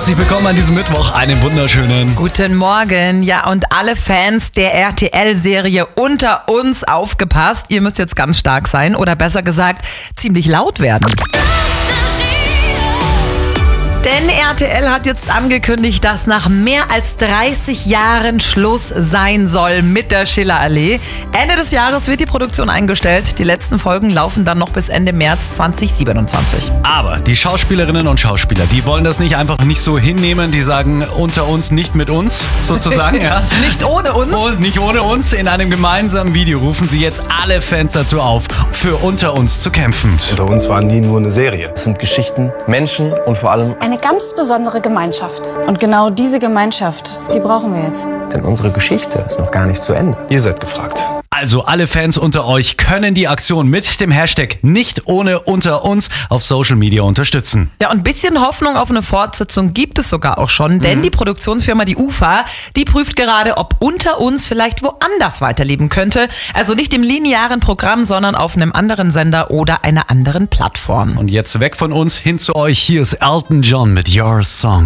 Herzlich willkommen an diesem Mittwoch, einen wunderschönen Guten Morgen. Ja, und alle Fans der RTL-Serie Unter uns aufgepasst. Ihr müsst jetzt ganz stark sein oder besser gesagt ziemlich laut werden. Denn RTL hat jetzt angekündigt, dass nach mehr als 30 Jahren Schluss sein soll mit der Schillerallee. Ende des Jahres wird die Produktion eingestellt. Die letzten Folgen laufen dann noch bis Ende März 2027. Aber die Schauspielerinnen und Schauspieler, die wollen das nicht so hinnehmen. Die sagen unter uns, nicht mit uns, sozusagen. Ja. Nicht ohne uns. Und nicht ohne uns. In einem gemeinsamen Video rufen sie jetzt alle Fans dazu auf, für Unter uns zu kämpfen. Unter uns war nie nur eine Serie. Es sind Geschichten, Menschen und vor allem eine ganz besondere Gemeinschaft. Und genau diese Gemeinschaft, die brauchen wir jetzt. denn unsere Geschichte ist noch gar nicht zu Ende. Ihr seid gefragt. Also alle Fans unter euch können die Aktion mit dem Hashtag nicht ohne unter uns auf Social Media unterstützen. Ja, und ein bisschen Hoffnung auf eine Fortsetzung gibt es sogar auch schon, denn die Produktionsfirma, die UFA, die prüft gerade, ob Unter uns vielleicht woanders weiterleben könnte. Also nicht im linearen Programm, sondern auf einem anderen Sender oder einer anderen Plattform. Und jetzt weg von uns hin zu euch. Hier ist Elton John mit Your Song.